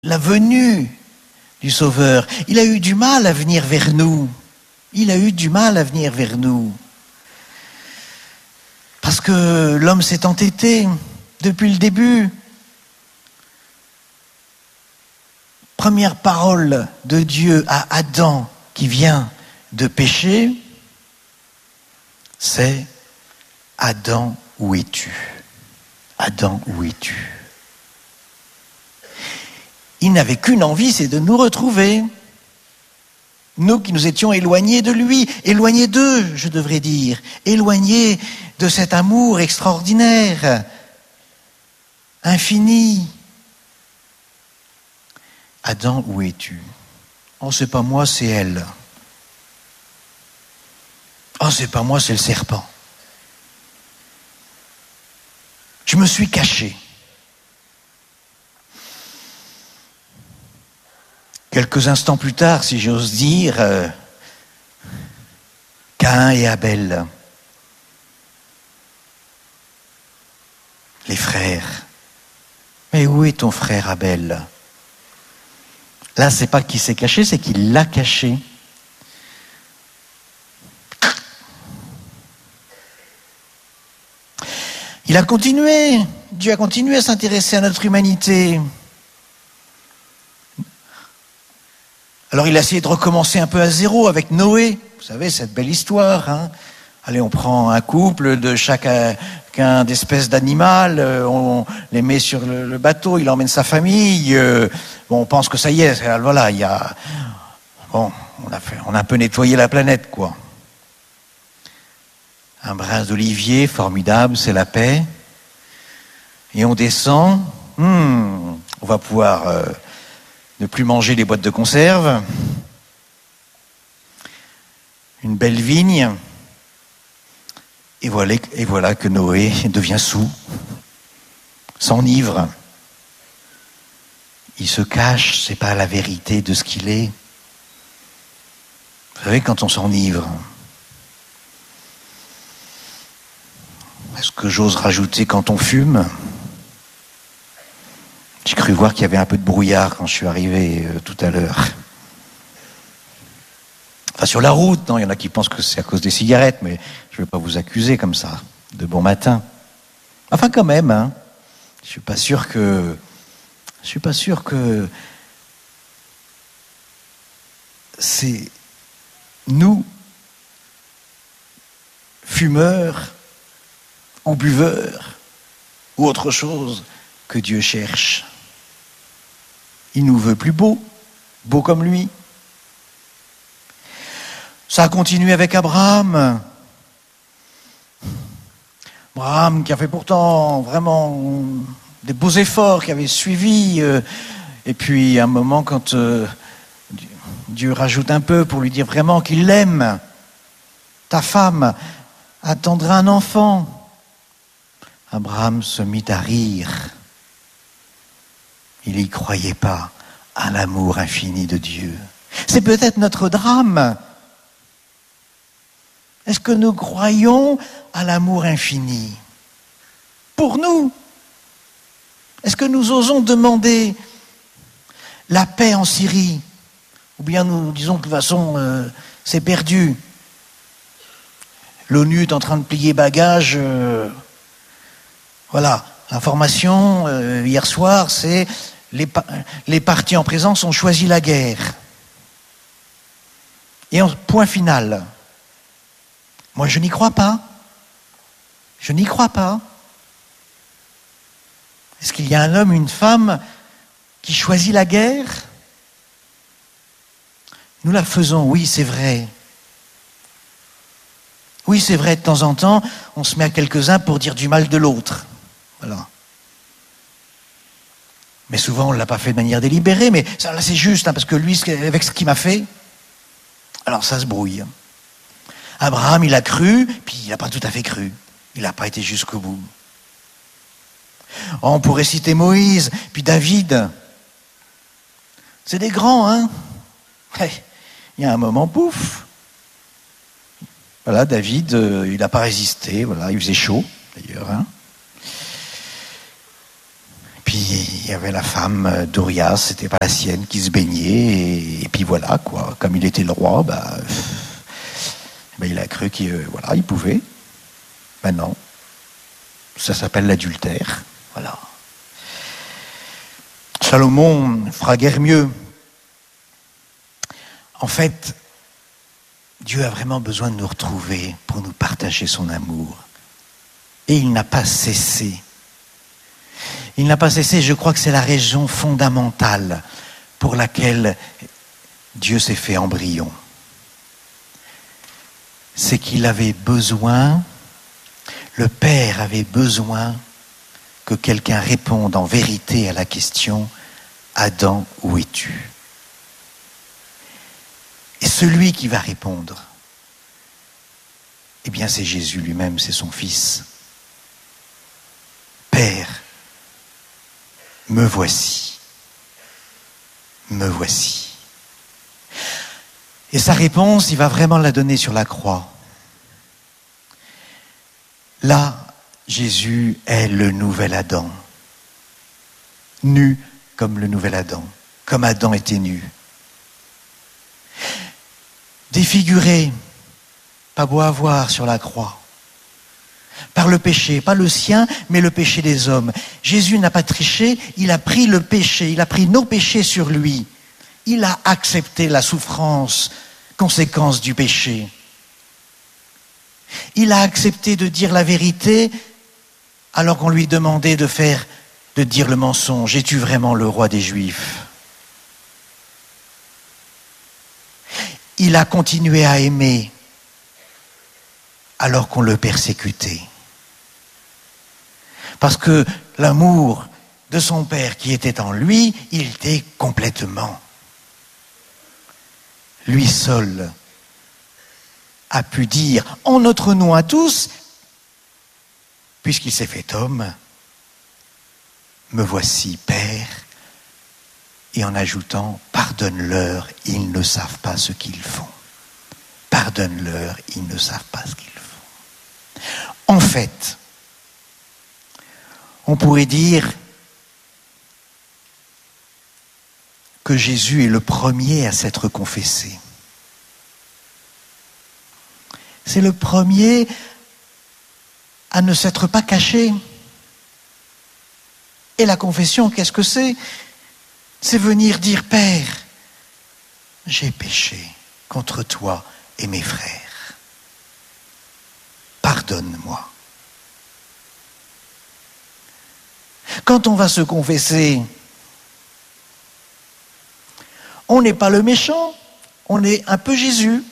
la venue du Sauveur. Il a eu du mal à venir vers nous. Il a eu du mal à venir vers nous. Parce que l'homme s'est entêté depuis le début. Première parole de Dieu à Adam qui vient de pécher, c'est « Adam, où es-tu ? Adam, où es-tu » Il n'avait qu'une envie, c'est de nous retrouver. Nous qui nous étions éloignés de lui, éloignés d'eux, je devrais dire, éloignés de cet amour extraordinaire, infini. Adam, où es-tu ? Oh, c'est pas moi, c'est elle. Oh, c'est pas moi, c'est le serpent. Je me suis caché. Quelques instants plus tard, si j'ose dire, Caïn et Abel, les frères. Mais où est ton frère Abel ? Là, c'est pas qu'il s'est caché, c'est qu'il l'a caché. Il a continué, Dieu a continué à s'intéresser à notre humanité. Alors il a essayé de recommencer un peu à zéro avec Noé. Vous savez, cette belle histoire. Hein. Allez, on prend un couple de chacun d'espèces d'animal, on les met sur le bateau, il emmène sa famille. On pense que ça y est, voilà, on a un peu nettoyé la planète, quoi. Un brin d'olivier, formidable, c'est la paix. Et on descend, on va pouvoir ne plus manger les boîtes de conserve. Une belle vigne. Et voilà que Noé devient saoul, s'enivre. Il se cache, c'est pas la vérité de ce qu'il est. Vous savez, quand on s'enivre, est-ce que j'ose rajouter quand on fume ? J'ai cru voir qu'il y avait un peu de brouillard quand je suis arrivé tout à l'heure. Enfin, sur la route, non, il y en a qui pensent que c'est à cause des cigarettes, mais je ne vais pas vous accuser comme ça, de bon matin. Enfin, quand même, hein, je suis pas sûr que c'est nous, fumeurs ou buveurs ou autre chose, que Dieu cherche. Il nous veut plus beaux comme lui. Ça a continué avec Abraham. Abraham qui a fait pourtant vraiment des beaux efforts, qui avait suivi. Et puis à un moment, quand Dieu rajoute un peu pour lui dire vraiment qu'il l'aime, ta femme attendra un enfant. Abraham se mit à rire. Il n'y croyait pas à l'amour infini de Dieu. C'est peut-être notre drame. Est-ce que nous croyons à l'amour infini pour nous? Est-ce que nous osons demander la paix en Syrie? Ou bien nous disons que de toute façon, c'est perdu. L'ONU est en train de plier bagages. Voilà, l'information hier soir, c'est les partis en présence ont choisi la guerre. Et point final. Moi, je n'y crois pas. Je n'y crois pas. Est-ce qu'il y a un homme, une femme qui choisit la guerre? Nous la faisons, oui, c'est vrai. Oui, c'est vrai, de temps en temps, on se met à quelques-uns pour dire du mal de l'autre. Voilà. Mais souvent, on ne l'a pas fait de manière délibérée, mais ça, là, c'est juste, hein, parce que lui, avec ce qu'il m'a fait, alors ça se brouille. Abraham, il a cru, puis il n'a pas tout à fait cru. Il n'a pas été jusqu'au bout. Oh, on pourrait citer Moïse, puis David. C'est des grands, hein. Il y a un moment, pouf. Voilà, David, il n'a pas résisté, voilà, il faisait chaud, d'ailleurs. Hein. Puis y avait la femme d'Urias, c'était pas la sienne, qui se baignait, et puis voilà, quoi. Comme il était le roi, il a cru qu'il il pouvait. Ben non. Ça s'appelle l'adultère. Voilà. Salomon fera guère mieux. En fait, Dieu a vraiment besoin de nous retrouver pour nous partager son amour. Et il n'a pas cessé. Il n'a pas cessé, je crois que c'est la raison fondamentale pour laquelle Dieu s'est fait embryon. C'est qu'il avait besoin, le Père avait besoin que quelqu'un réponde en vérité à la question « Adam, où es-tu » ? Et celui qui va répondre, eh bien c'est Jésus lui-même, c'est son Fils. Père, me voici. Me voici. Et sa réponse, il va vraiment la donner sur la croix. Là, Jésus est le nouvel Adam. Nu comme le nouvel Adam, comme Adam était nu. Défiguré, pas beau à voir sur la croix, par le péché, pas le sien, mais le péché des hommes. Jésus n'a pas triché, il a pris le péché, il a pris nos péchés sur lui. Il a accepté la souffrance, conséquence du péché. Il a accepté de dire la vérité alors qu'on lui demandait de dire le mensonge. Es-tu vraiment le roi des Juifs ? Il a continué à aimer alors qu'on le persécutait. Parce que l'amour de son Père qui était en lui, il était complètement. Lui seul a pu dire en notre nom à tous, puisqu'il s'est fait homme, me voici Père, et en ajoutant, pardonne-leur, ils ne savent pas ce qu'ils font. Pardonne-leur, ils ne savent pas ce qu'ils font. En fait, on pourrait dire que Jésus est le premier à s'être confessé. C'est le premier à ne s'être pas caché. Et la confession, qu'est-ce que c'est ? C'est venir dire, Père, j'ai péché contre toi et mes frères. Pardonne-moi. Quand on va se confesser, on n'est pas le méchant, on est un peu Jésus.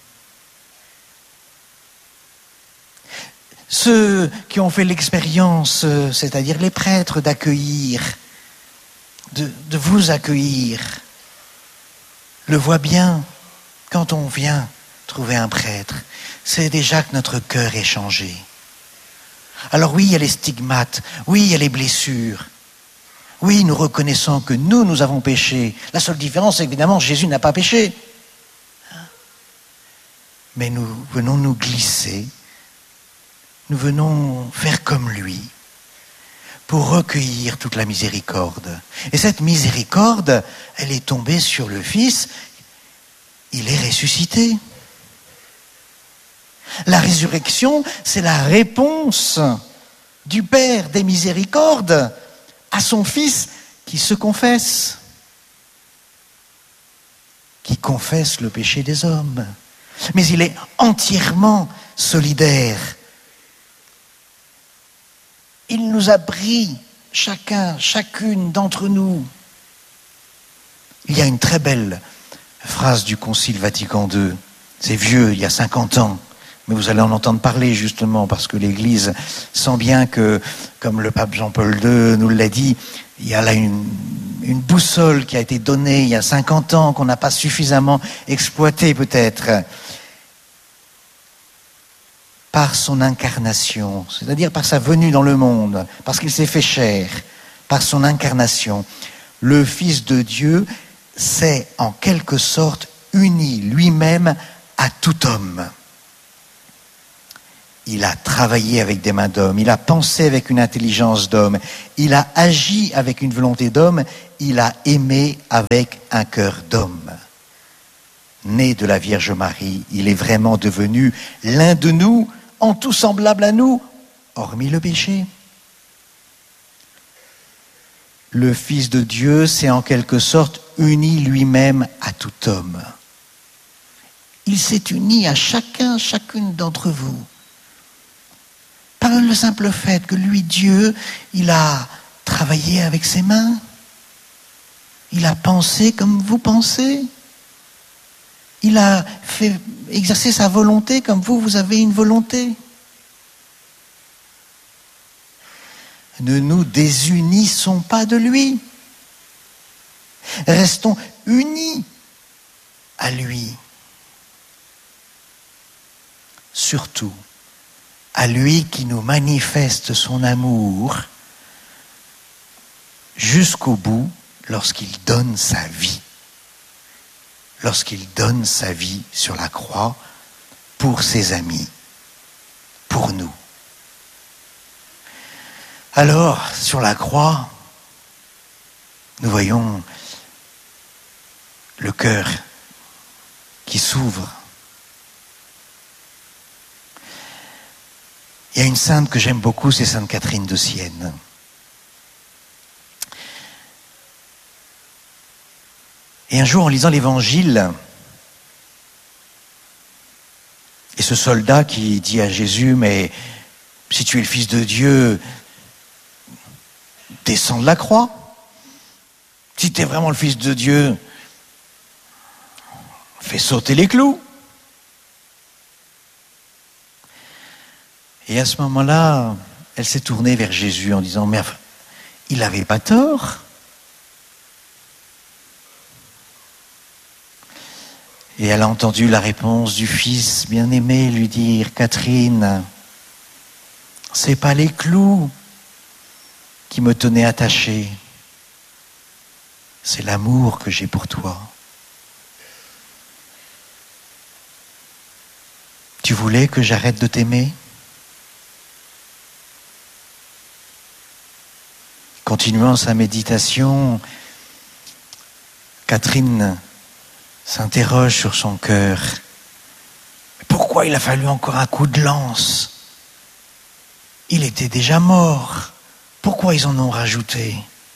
Ceux qui ont fait l'expérience, c'est-à-dire les prêtres, d'accueillir, de vous accueillir, le voient bien quand on vient trouver un prêtre. C'est déjà que notre cœur est changé. Alors oui, il y a les stigmates, oui, il y a les blessures. Oui, nous reconnaissons que nous avons péché. La seule différence, évidemment, Jésus n'a pas péché. Mais nous venons nous glisser, nous venons faire comme lui, pour recueillir toute la miséricorde. Et cette miséricorde, elle est tombée sur le Fils, il est ressuscité. La résurrection, c'est la réponse du Père des miséricordes à son Fils qui se confesse, qui confesse le péché des hommes. Mais il est entièrement solidaire. Il nous a pris, chacune d'entre nous. Il y a une très belle phrase du Concile Vatican II. C'est vieux, il y a 50 ans. Mais vous allez en entendre parler justement parce que l'Église sent bien que, comme le pape Jean-Paul II nous l'a dit, il y a là une boussole qui a été donnée il y a 50 ans qu'on n'a pas suffisamment exploitée peut-être. Par son incarnation, c'est-à-dire par sa venue dans le monde, parce qu'il s'est fait chair, par son incarnation, le Fils de Dieu s'est en quelque sorte uni lui-même à tout homme. il a travaillé avec des mains d'homme, il a pensé avec une intelligence d'homme, il a agi avec une volonté d'homme, il a aimé avec un cœur d'homme. Né de la Vierge Marie, il est vraiment devenu l'un de nous, en tout semblable à nous, hormis le péché. Le Fils de Dieu s'est en quelque sorte uni lui-même à tout homme. Il s'est uni à chacune d'entre vous. Par le simple fait que lui, Dieu, il a travaillé avec ses mains. Il a pensé comme vous pensez. Il a fait exercer sa volonté comme vous avez une volonté. Ne nous désunissons pas de lui. Restons unis à lui. Surtout, à lui qui nous manifeste son amour jusqu'au bout lorsqu'il donne sa vie. Lorsqu'il donne sa vie sur la croix pour ses amis, pour nous. Alors, sur la croix, nous voyons le cœur qui s'ouvre. Il y a une sainte que j'aime beaucoup, c'est Sainte Catherine de Sienne. Et un jour, en lisant l'Évangile, et ce soldat qui dit à Jésus, mais si tu es le Fils de Dieu, descends de la croix. Si tu es vraiment le Fils de Dieu, fais sauter les clous. Et à ce moment-là, elle s'est tournée vers Jésus en disant, mais il n'avait pas tort. Et elle a entendu la réponse du Fils bien-aimé lui dire, Catherine, c'est pas les clous qui me tenaient attaché, c'est l'amour que j'ai pour toi. Tu voulais que j'arrête de t'aimer ? Continuant sa méditation, Catherine s'interroge sur son cœur. Pourquoi il a fallu encore un coup de lance ? Il était déjà mort. Pourquoi ils en ont rajouté ?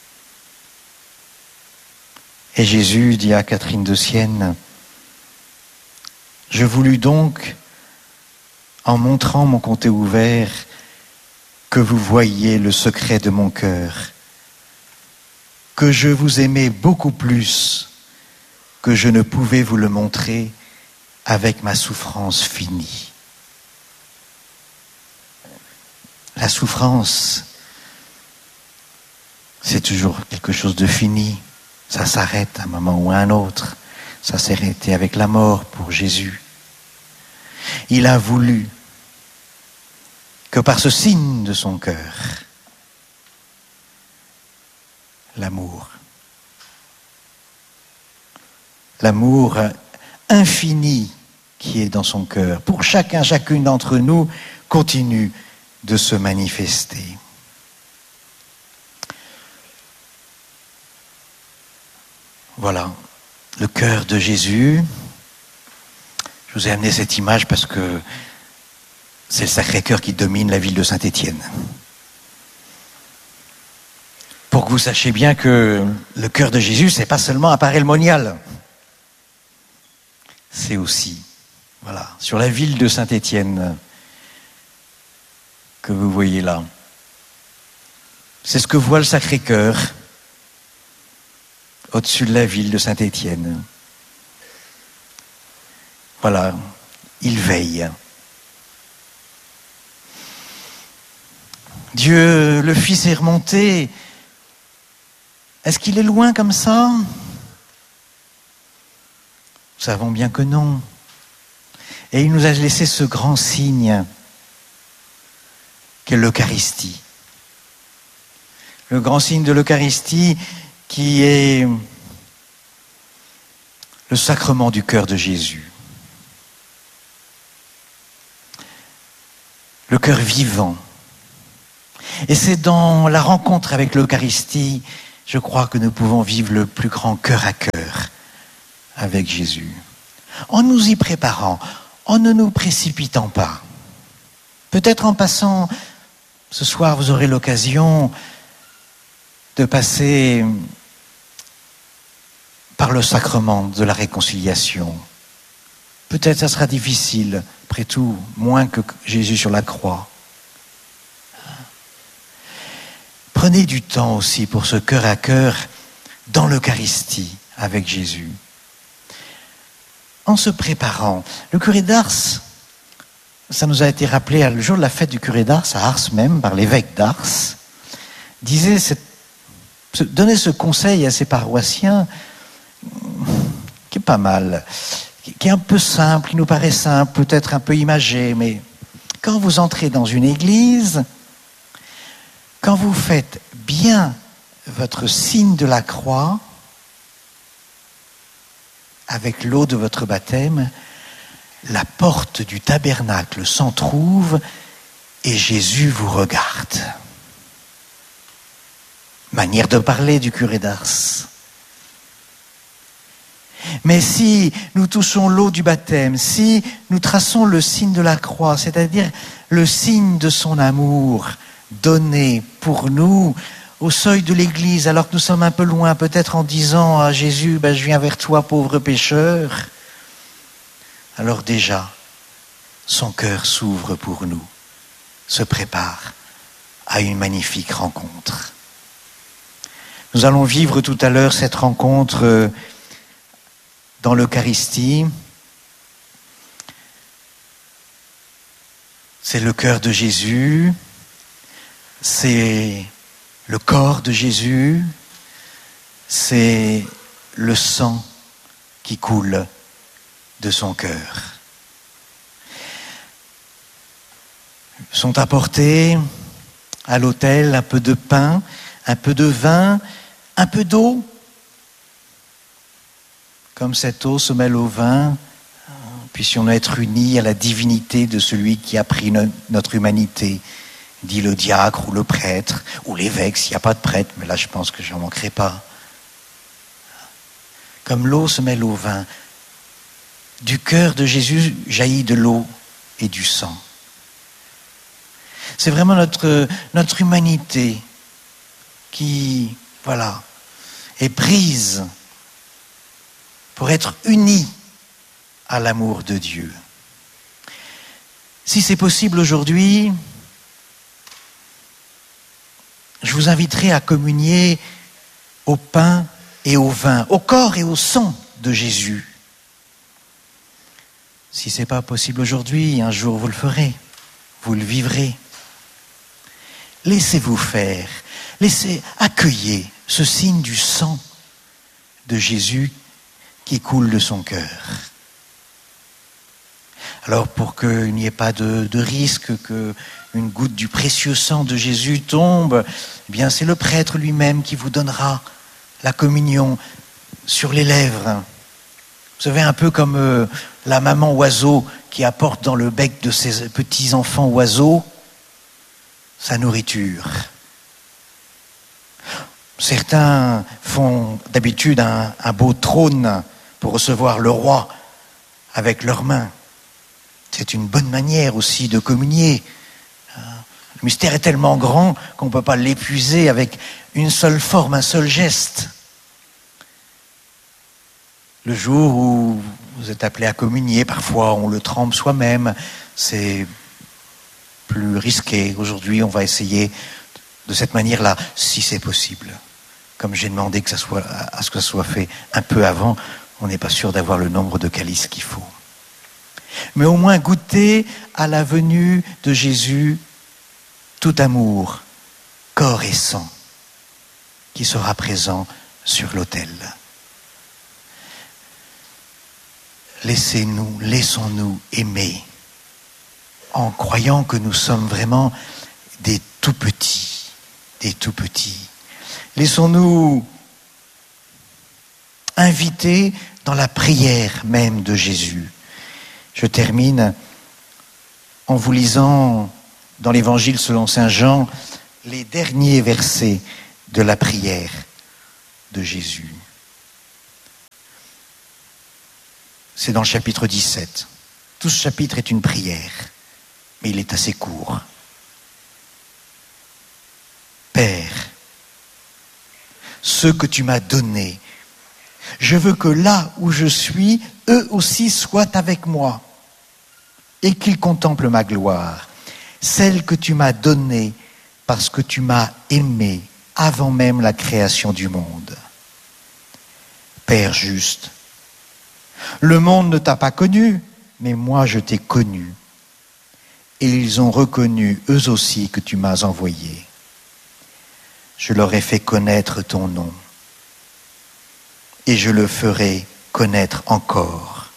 Et Jésus dit à Catherine de Sienne, « Je voulus donc, en montrant mon côté ouvert, que vous voyiez le secret de mon cœur, que je vous aimais beaucoup plus que je ne pouvais vous le montrer avec ma souffrance finie. » La souffrance, c'est toujours quelque chose de fini. Ça s'arrête à un moment ou à un autre. Ça s'est arrêté avec la mort pour Jésus. Il a voulu que par ce signe de son cœur, l'amour infini qui est dans son cœur, pour chacune d'entre nous, continue de se manifester. Voilà, le cœur de Jésus. Je vous ai amené cette image parce que c'est le Sacré-Cœur qui domine la ville de Saint-Étienne. Pour que vous sachiez bien que le cœur de Jésus, c'est pas seulement un paré monial. C'est aussi, voilà, sur la ville de Saint-Étienne que vous voyez là. C'est ce que voit le Sacré-Cœur au-dessus de la ville de Saint-Étienne. Voilà, il veille. Dieu, le Fils est remonté. Est-ce qu'il est loin comme ça ? Nous savons bien que non. Et il nous a laissé ce grand signe qu'est l'Eucharistie. Le grand signe de l'Eucharistie qui est le sacrement du cœur de Jésus. le cœur vivant. Et c'est dans la rencontre avec l'Eucharistie, je crois, que nous pouvons vivre le plus grand cœur à cœur avec Jésus. En nous y préparant, en ne nous précipitant pas. Peut-être en passant, ce soir vous aurez l'occasion de passer par le sacrement de la réconciliation. Peut-être ça sera difficile, après tout, moins que Jésus sur la croix. Prenez du temps aussi pour ce cœur à cœur dans l'Eucharistie avec Jésus. En se préparant, le curé d'Ars, ça nous a été rappelé le jour de la fête du curé d'Ars, à Ars même, par l'évêque d'Ars, donnait ce conseil à ses paroissiens, qui est pas mal, qui est un peu simple, qui nous paraît simple, peut-être un peu imagé, mais quand vous entrez dans une église, quand vous faites bien votre signe de la croix, avec l'eau de votre baptême, la porte du tabernacle s'entr'ouvre et Jésus vous regarde. Manière de parler du curé d'Ars. Mais si nous touchons l'eau du baptême, si nous traçons le signe de la croix, c'est-à-dire le signe de son amour donné pour nous au seuil de l'église, alors que nous sommes un peu loin, peut-être en disant à Jésus, je viens vers toi, pauvre pécheur, alors déjà, son cœur s'ouvre pour nous, se prépare à une magnifique rencontre. Nous allons vivre tout à l'heure cette rencontre dans l'Eucharistie. C'est le cœur de Jésus, c'est le corps de Jésus, c'est le sang qui coule de son cœur. Sont apportés à l'autel un peu de pain, un peu de vin, un peu d'eau. Comme cette eau se mêle au vin, puissions-nous être unis à la divinité de celui qui a pris notre humanité, dit le diacre ou le prêtre, ou l'évêque, s'il n'y a pas de prêtre, mais là je pense que je n'en manquerai pas. Comme l'eau se mêle au vin, du cœur de Jésus jaillit de l'eau et du sang. C'est vraiment notre humanité qui, est prise pour être unie à l'amour de Dieu. Si c'est possible aujourd'hui, je vous inviterai à communier au pain et au vin, au corps et au sang de Jésus. Si ce n'est pas possible aujourd'hui, un jour vous le ferez, vous le vivrez. Laissez-vous faire, accueillez ce signe du sang de Jésus qui coule de son cœur. Alors pour qu'il n'y ait pas de risque qu'une goutte du précieux sang de Jésus tombe, eh bien c'est le prêtre lui-même qui vous donnera la communion sur les lèvres. Vous savez, un peu comme la maman oiseau qui apporte dans le bec de ses petits-enfants oiseaux sa nourriture. Certains font d'habitude un beau trône pour recevoir le roi avec leurs mains. C'est une bonne manière aussi de communier. Le mystère est tellement grand qu'on ne peut pas l'épuiser avec une seule forme, un seul geste. Le jour où vous êtes appelé à communier, parfois on le trempe soi-même, c'est plus risqué. Aujourd'hui, on va essayer de cette manière-là, si c'est possible. Comme j'ai demandé à ce que ça soit fait un peu avant, on n'est pas sûr d'avoir le nombre de calices qu'il faut. Mais au moins goûter à la venue de Jésus, tout amour, corps et sang, qui sera présent sur l'autel. Laissons-nous aimer, en croyant que nous sommes vraiment des tout petits, des tout petits. Laissons-nous inviter dans la prière même de Jésus. Je termine en vous lisant dans l'Évangile selon saint Jean, les derniers versets de la prière de Jésus. C'est dans le chapitre 17. Tout ce chapitre est une prière, mais il est assez court. Père, ce que tu m'as donné, je veux que là où je suis, eux aussi soient avec moi et qu'ils contemplent ma gloire, celle que tu m'as donnée parce que tu m'as aimé avant même la création du monde. Père juste, le monde ne t'a pas connu, mais moi je t'ai connu. Et ils ont reconnu eux aussi que tu m'as envoyé. Je leur ai fait connaître ton nom. Et je le ferai connaître encore,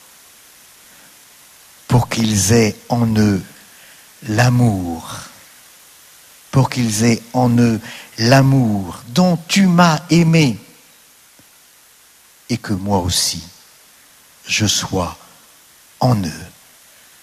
pour qu'ils aient en eux l'amour, pour qu'ils aient en eux l'amour dont tu m'as aimé, et que moi aussi, je sois en eux.